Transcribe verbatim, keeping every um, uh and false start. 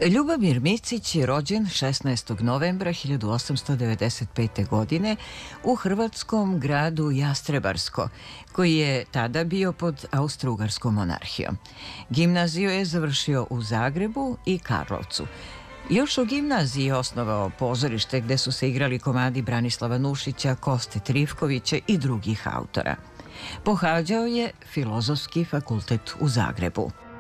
Ljubomir Micić je rođen šesnaestog novembra hiljadu osamsto devedeset pete. godine u hrvatskom gradu Jastrebarsko, koji je tada bio pod Austro-Ugarskom monarhijom. Gimnaziju je završio u Zagrebu i Karlovcu. Još u gimnaziji je osnovao pozorište gde su se igrali komadi Branislava Nušića, Koste Trifkovića i drugih autora. Pohađao je Filozofski fakultet u Zagrebu.